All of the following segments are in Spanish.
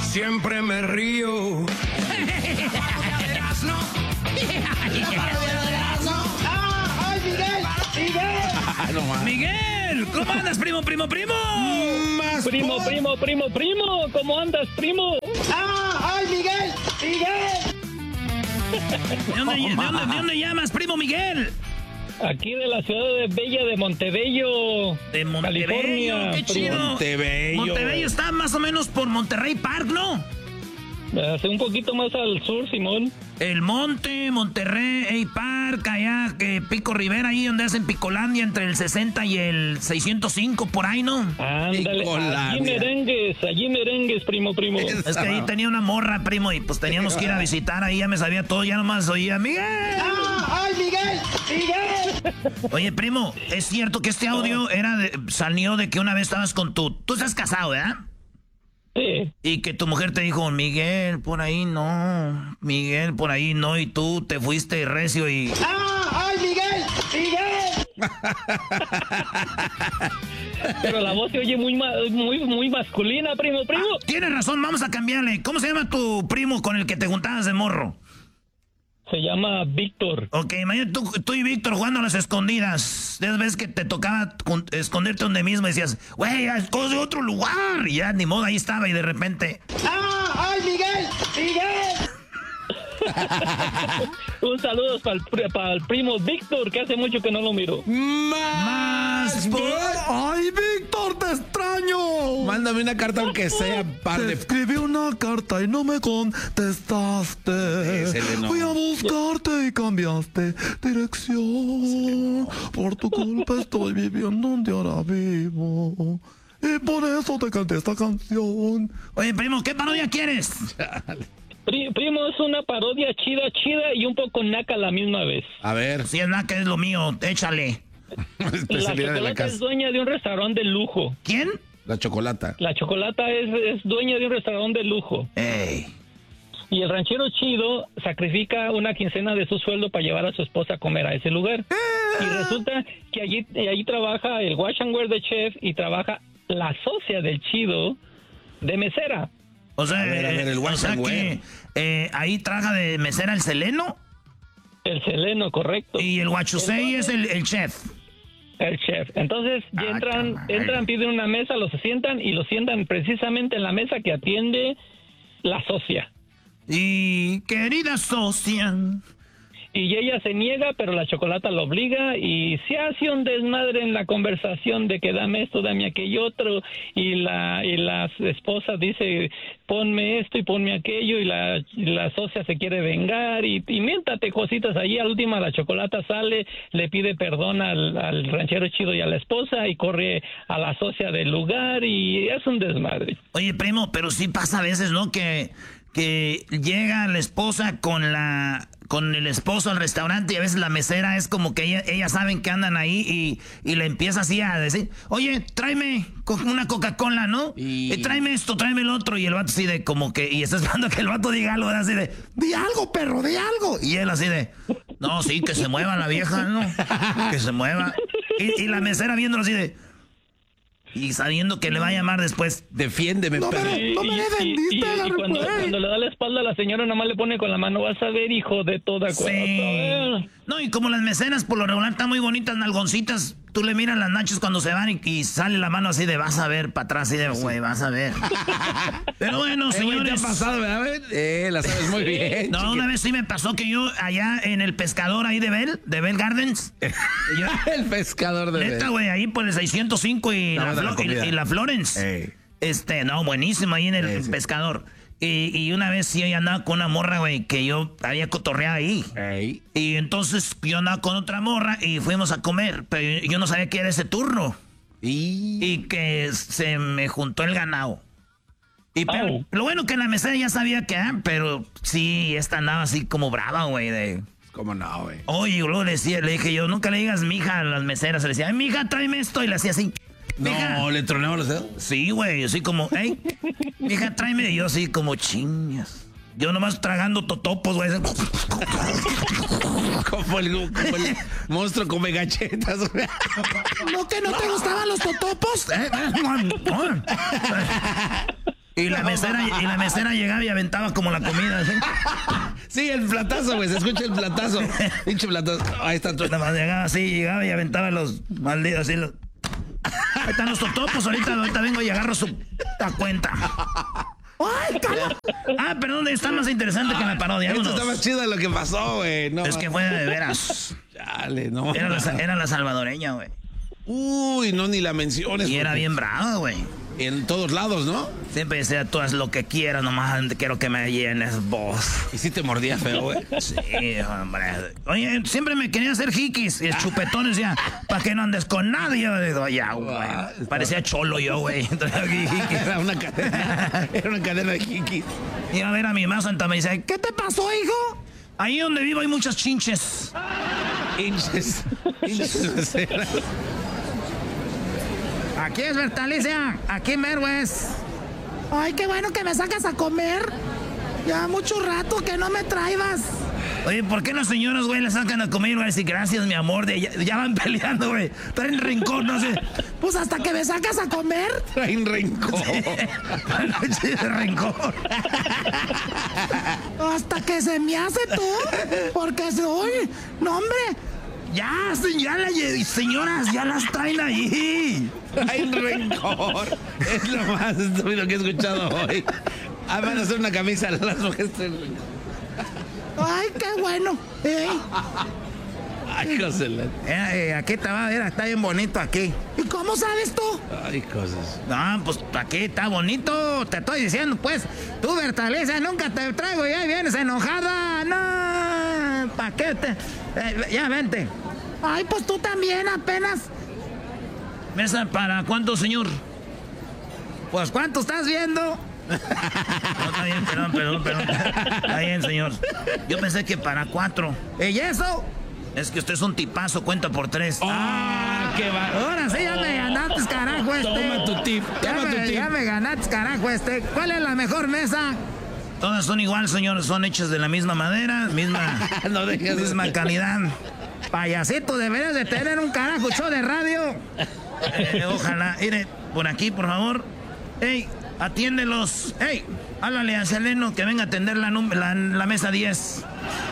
siempre me río. ¡Ay, Miguel! Miguel, ¿cómo andas, primo? Primo, ¿cómo andas, primo? ¡Ay, Miguel! ¿De dónde llamas, primo Miguel? Aquí de la ciudad de Bella de Montebello, De Montebello, California. qué chido. Montebello está más o menos por Monterrey Park, ¿no? Hace un poquito más al sur, Simón. El Monte, Monterrey Park, allá, Pico Rivera, ahí donde hacen Picolandia, entre el 60 y el 605, por ahí, ¿no? Ándale, allí merengues, primo. Es que ahí tenía una morra, primo, y pues teníamos que ir a visitar, ahí ya me sabía todo, ya nomás oía, ¡Miguel! ¡Ay, Miguel! Oye, primo, es cierto que este audio salió de que una vez estabas con tú estás casado, ¿verdad? Sí. Y que tu mujer te dijo, Miguel, por ahí no, y tú te fuiste recio y... ¡Ay, Miguel! Pero la voz se oye muy masculina, primo. Tienes razón, vamos a cambiarle. ¿Cómo se llama tu primo con el que te juntabas de morro? Se llama Víctor. Ok, mañana tú y Víctor jugando a las escondidas. De esas veces que te tocaba esconderte donde mismo y decías, güey, escoge otro lugar. Y ya, ni modo, ahí estaba y de repente... ¡Ay, Miguel! Un saludo para el primo Víctor, que hace mucho que no lo miro. ¡Más! ¡Ay, Víctor, te extraño! Mándame una carta aunque sea par Te de... escribí una carta y no me contestaste. Fui a buscarte y cambiaste dirección. Por tu culpa estoy viviendo donde ahora vivo. Y por eso te canté esta canción. Oye, primo, ¿qué parodia quieres? Primo, es una parodia chida y un poco naca a la misma vez. A ver. Si es naca, es lo mío, échale. La Chocolata es dueña de un restaurante de lujo. ¿Quién? La Chocolata. La Chocolata es dueña de un restaurante de lujo. Ey. Y el ranchero chido sacrifica una quincena de su sueldo para llevar a su esposa a comer a ese lugar. Y resulta que allí trabaja el wash and wear de chef y trabaja la socia del chido de mesera. O sea, el que ahí trabaja de mesera el Seleno. El Seleno, correcto. Y el Huachusei es el chef. El chef. Entonces ya entran, piden una mesa, los sientan y los sientan precisamente en la mesa que atiende la socia. Y querida socia. Y ella se niega, pero la Chocolata lo obliga y se hace un desmadre en la conversación de que dame esto, dame aquello otro, y la esposa dice ponme esto y ponme aquello, y la socia se quiere vengar y miéntate cositas ahí. Al último la Chocolata sale, le pide perdón al ranchero chido y a la esposa y corre a la socia del lugar y es un desmadre. Oye, primo, pero sí pasa a veces, ¿no? Que llega la esposa con el esposo al restaurante y a veces la mesera es como que ellas saben que andan ahí y le empieza así a decir, oye, tráeme una Coca-Cola, ¿no? Y tráeme esto, tráeme el otro. Y el vato así de como que, y está esperando que el vato diga algo, así de, di algo, perro, di algo. Y él así de, no, sí, que se mueva la vieja, ¿no? Que se mueva. Y la mesera viéndolo así de... Y sabiendo que le va a llamar después, defiéndeme, No me defendiste la y cuando le da la espalda a la señora, nomás le pone con la mano, vas a ver, hijo de toda cosa. Sí. No, y como las meseras por lo regular están muy bonitas, nalgoncitas, tú le miras las nachos cuando se van y sale la mano así de vas a ver para atrás, así de güey, vas a ver. Pero bueno, señores. ¿Te ha pasado, verdad? La sabes muy bien. No, una vez sí me pasó que yo allá en el pescador ahí de Bell Gardens. El pescador de neta, güey, ahí por el 605 y la Florence. No, buenísimo ahí en el pescador. Y una vez sí yo andaba con una morra, güey, que yo había cotorreado ahí. Y entonces yo andaba con otra morra y fuimos a comer, pero yo no sabía que era ese turno. Y que se me juntó el ganado. Y lo bueno que la mesera ya sabía que, pero sí, esta andaba así como brava, güey, de... ¿Cómo no, güey? Oye, luego le dije yo, nunca le digas mija a las meseras. Le decía, ay, mija, tráeme esto. Y le hacía así. Mija. No, ¿le tronaba los dedos? Sí, güey, así como, hey, mija, tráeme. Y yo así como, chingas. Yo nomás tragando totopos, güey. Como el monstruo come galletas, güey. ¿No que no te gustaban los totopos? Y la mesera llegaba y aventaba como la comida. ¿Sí? Sí, el platazo, güey. Se escucha el platazo. Pinche platazo. Ahí está todo. Nada más llegaba y aventaba los malditos. Así los... Ahí están los totopos. Ahorita vengo y agarro su cuenta. ¡Ay, cala! Ah, perdón, está más interesante que la parodia. Esto está más chido de lo que pasó, güey. No, es que fue de veras. Chale, no. Era la salvadoreña, güey. Uy, no, ni la menciones. Y era bien brava, güey. En todos lados, ¿no? Siempre decía, tú haz lo que quieras, nomás quiero que me llenes vos. Y sí te mordía feo, güey. Sí, hombre. Oye, siempre me quería hacer jiquis. Y el chupetón decía, para que no andes con nadie. Yo digo, ya, güey. Parecía cholo yo, güey. Era una cadena de jiquis. Iba a ver a mi mamá Santa, me dice, ¿qué te pasó, hijo? Ahí donde vivo hay muchas chinches. Hinches meseras. Aquí es Bertalicia, aquí mero es. Ay, qué bueno que me sacas a comer. Ya mucho rato que no me traibas. Oye, ¿por qué los señores, güey, le sacan a comer y van a decir gracias, mi amor? Ya van peleando, güey. Traen rencor, no sé. Pues hasta que me sacas a comer. Traen rencor. Sí, de rencor. Hasta que se me hace tú. Porque soy. No, hombre. Ya, señoras, ya las traen ahí. Traen rencor. Es lo más estúpido que he escuchado hoy. Ah, van a hacer una camisa a las mujeres. Ay, qué bueno. Ay, cosas. Aquí está bien bonito aquí. ¿Y cómo sabes tú? Ay, cosas. No, pues aquí está bonito. Te estoy diciendo, pues. Tú, Bertalicia, nunca te traigo y ahí vienes enojada. No, ¿pa' qué te...? Ya, vente. Ay, pues tú también, apenas. ¿Mesa para cuánto, señor? Pues, ¿cuánto estás viendo? No, está bien, perdón. Está bien, señor. Yo pensé que para 4. ¿Y eso? Es que usted es un tipazo, cuenta por 3. ¡Ah, qué va! Ahora sí ya me ganaste, carajo, Toma tu tip, Ya me ganaste, carajo, ¿Cuál es la mejor mesa? Todas son igual, señor. Son hechas de la misma madera, misma calidad. Payasito, deberías de tener un carajo show de radio. Ojalá. Mire, por aquí, por favor. Ey, atiéndelos. Ey, háblale a Seleno que venga a atender la mesa 10.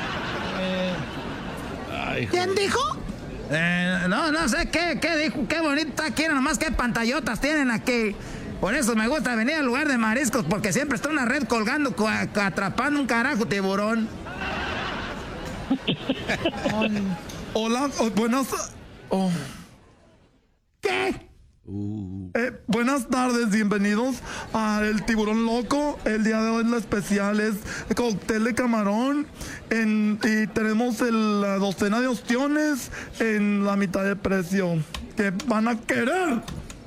¿Quién dijo? No sé qué dijo. Qué bonita quieren, nomás qué pantallotas tienen aquí. Por eso me gusta venir al lugar de mariscos, porque siempre está una red colgando, atrapando un carajo tiburón. Hola, buenas... ¿Qué? Buenas tardes, bienvenidos a El Tiburón Loco. El día de hoy la especial es cóctel de camarón y tenemos la docena de ostiones en la mitad de precio. ¿Qué van a querer?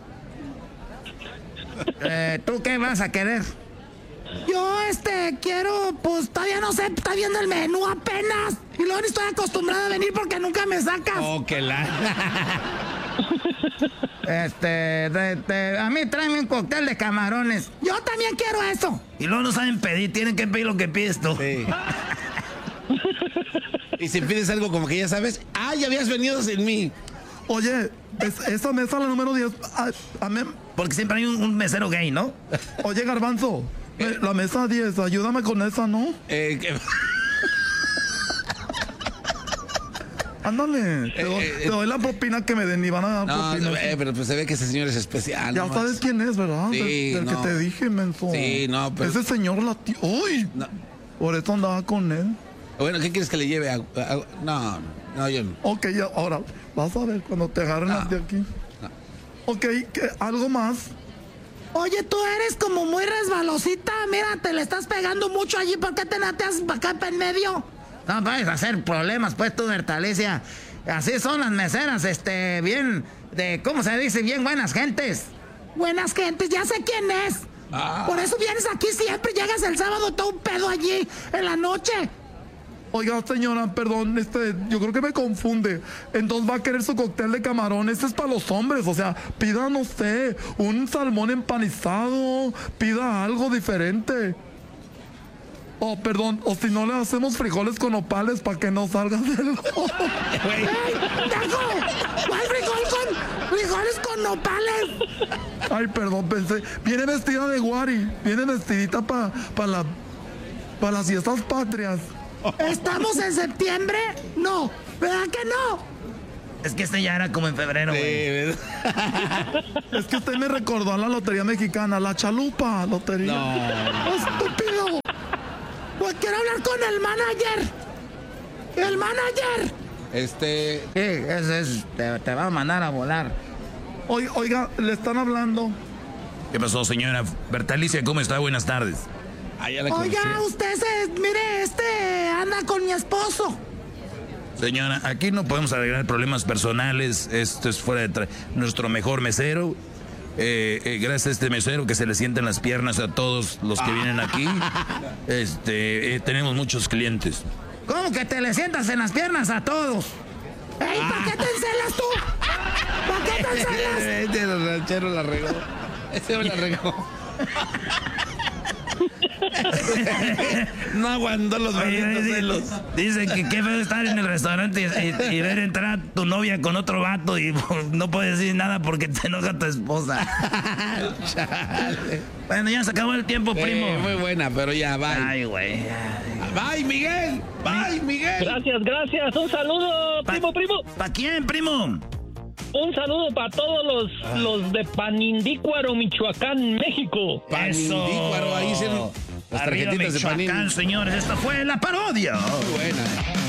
¿Tú qué vas a querer? Yo, quiero, pues todavía no sé, está viendo el menú apenas. Y luego ni estoy acostumbrada a venir porque nunca me sacas. Oh, que la... A mí tráeme un cóctel de camarones. Yo también quiero eso. Y luego no saben pedir, tienen que pedir lo que pides tú. Sí. Y si pides algo como que ya sabes, ya habías venido sin mí. Oye, esa mesa, la número 10, Porque siempre hay un mesero gay, ¿no? Oye, Garbanzo, la mesa 10, ayúdame con esa, ¿no? Ándale, te doy la propina que me den y van a dar propina. Pero pues se ve que ese señor es especial. Ya sabes quién es, ¿verdad? Sí, del que te dije, menso. Sí, no, pero... Ese señor ¡Uy! No. Por eso andaba con él. Bueno, ¿qué quieres que le lleve? No, yo no. Ok, ya, ahora, vas a ver cuando te agarren las de aquí. No. Ok, ¿algo más? Oye, tú eres como muy resbalosita. Mira, te le estás pegando mucho allí. ¿Por qué te nateas acá en medio? No vayas a hacer problemas, pues, tú, Bertalicia. Así son las meseras, bien, ¿cómo se dice? Bien buenas gentes. Buenas gentes, ya sé quién es. Por eso vienes aquí siempre. Llegas el sábado todo un pedo allí, en la noche. Oiga, señora, perdón, yo creo que me confunde. Entonces va a querer su cóctel de camarón. Este es para los hombres, o sea, pida, no sé, un salmón empanizado, pida algo diferente. Oh, perdón, o si no le hacemos frijoles con nopales para que no salga del... ¡Ey, Taco! ¿Cuál frijol Frijoles con nopales. Ay, perdón, pensé. Viene vestida de Wari. Viene vestidita para las fiestas patrias. ¿Estamos en septiembre? No, ¿verdad que no? Es que este ya era como en febrero, güey. ¿verdad? Es que usted me recordó a la Lotería Mexicana, la Chalupa Lotería. No. Estúpido. Pues quiero hablar con el manager. El manager. Te va a mandar a volar. Oiga, le están hablando. ¿Qué pasó, señora Bertalicia? ¿Cómo está? Buenas tardes. Ah, ya la conocí. Oiga, mire, anda con mi esposo. Señora, aquí no podemos arreglar problemas personales. Esto es fuera de nuestro mejor mesero. Gracias a este mesero que se le sienten las piernas a todos los que vienen aquí. Tenemos muchos clientes. ¿Cómo que te le sientas en las piernas a todos? ¡Ey, ¿para qué te encelas tú? ¿Para qué te encelas? Este los rancheros la regó. Ese me la regó. No aguantó los malditos celos. Dicen que qué feo estar en el restaurante y ver entrar a tu novia con otro vato y no puedes decir nada porque te enoja tu esposa. Chale. Bueno, ya se acabó el tiempo, primo. Muy buena, pero ya, bye. Ay, güey. Bye, Miguel. Bye, Miguel. Gracias. Un saludo, primo. ¿Para quién, primo? Un saludo para todos los de Panindícuaro, Michoacán, México. Panindícuaro, ahí hicieron las Arriba tarjetitas de Michoacán, Panini. señores. Esta fue la parodia. Muy buena.